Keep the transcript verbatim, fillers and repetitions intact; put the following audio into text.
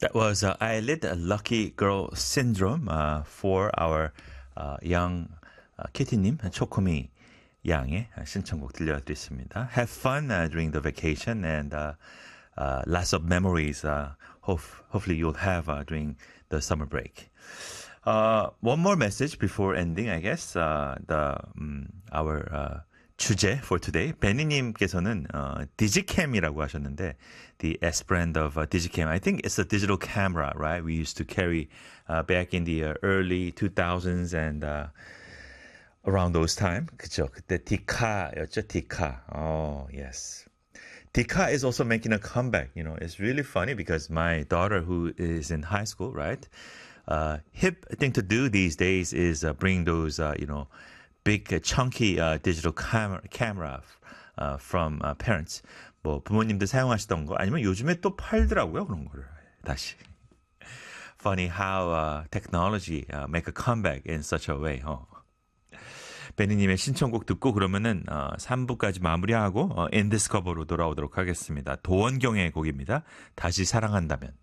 That was uh, Eyelid Lucky Girl Syndrome uh, for our uh, young uh, kitty님, 초코미 양의 신청곡 들려드렸습니다. Have fun uh, during the vacation and uh, uh, lots of memories uh, hope, hopefully you'll have uh, during the summer break. Uh, one more message before ending, I guess. Uh, the um, our uh, 주제 for today. 베니님께서는 uh, 디지캠이라고 하셨는데 the S brand of uh, 디지캠. I think it's a digital camera, right? We used to carry uh, back in the uh, early two thousands and uh, around those time. 그죠? 그때 디카였죠, 디카. Oh, yes. Dika is also making a comeback. You know, it's really funny because my daughter, who is in high school, right? Uh, hip thing to do these days is uh, bring those, uh, you know, big uh, chunky uh, digital camera, camera uh, from uh, parents. 뭐 부모님들 사용하시던 거 아니면 요즘에 또 팔더라고요 그런 거를 다시. Funny how uh, technology uh, make a comeback in such a way. 어. 베니님의 신청곡 듣고 그러면은 어, 삼 부까지 마무리하고 어, 인디스커버로 돌아오도록 하겠습니다. 도원경의 곡입니다. 다시 사랑한다면.